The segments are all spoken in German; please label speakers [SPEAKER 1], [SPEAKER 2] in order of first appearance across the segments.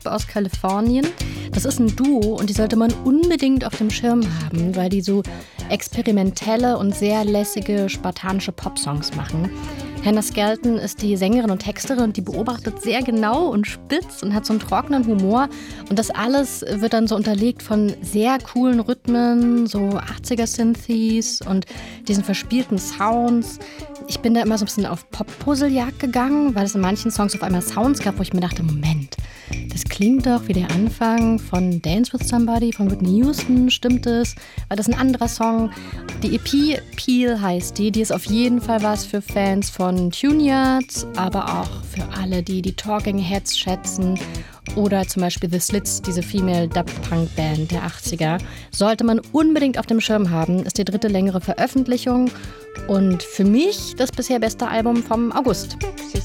[SPEAKER 1] Groove aus Kalifornien. Das ist ein Duo und die sollte man unbedingt auf dem Schirm haben, weil die so experimentelle und sehr lässige spartanische Popsongs machen. Hannah Skelton ist die Sängerin und Texterin und die beobachtet sehr genau und spitz und hat so einen trockenen Humor. Und das alles wird dann so unterlegt von sehr coolen Rhythmen, so 80er-Synthes und diesen verspielten Sounds. Ich bin da immer so ein bisschen auf Pop-Puzzle-Jagd gegangen, weil es in manchen Songs auf einmal Sounds gab, wo ich mir dachte, Moment, das klingt doch wie der Anfang von Dance with Somebody von Whitney Houston, stimmt es? War das ein anderer Song? Die EP Peel heißt die ist auf jeden Fall was für Fans von Tune-Yards, aber auch für alle, die die Talking Heads schätzen oder zum Beispiel The Slits, diese Female Dub-Punk-Band der 80er. Sollte man unbedingt auf dem Schirm haben, ist die 3. längere Veröffentlichung und für mich das bisher beste Album vom August.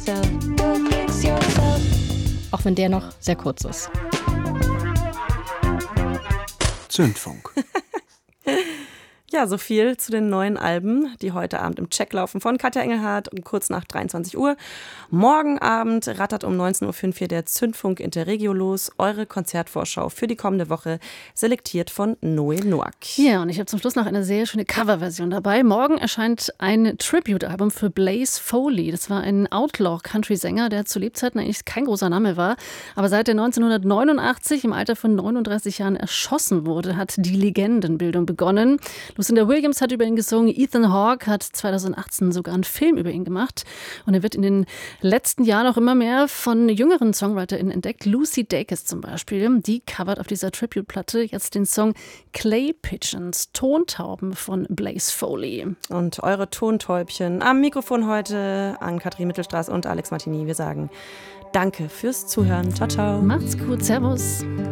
[SPEAKER 1] Auch wenn der noch sehr kurz ist.
[SPEAKER 2] Zündfunk.
[SPEAKER 3] Ja, so viel zu den neuen Alben, die heute Abend im Check laufen von Katja Engelhardt um kurz nach 23 Uhr. Morgen Abend rattert um 19.05 Uhr hier der Zündfunk Interregio los. Eure Konzertvorschau für die kommende Woche, selektiert von Noe Noack.
[SPEAKER 4] Ja, und ich habe zum Schluss noch eine sehr schöne Coverversion dabei. Morgen erscheint ein Tribute-Album für Blaze Foley. Das war ein Outlaw-Country-Sänger, der zu Lebzeiten eigentlich kein großer Name war. Aber seit er 1989 im Alter von 39 Jahren erschossen wurde, hat die Legendenbildung begonnen. Lucinda Williams hat über ihn gesungen, Ethan Hawke hat 2018 sogar einen Film über ihn gemacht. Und er wird in den letzten Jahren auch immer mehr von jüngeren SongwriterInnen entdeckt. Lucy Dacus zum Beispiel, die covert auf dieser Tribute-Platte jetzt den Song Clay Pigeons, Tontauben von Blaze Foley.
[SPEAKER 3] Und eure Tontäubchen am Mikrofon heute an Katrin Mittelstraß und Alex Martini. Wir sagen Danke fürs Zuhören. Ciao, ciao.
[SPEAKER 4] Macht's gut. Servus.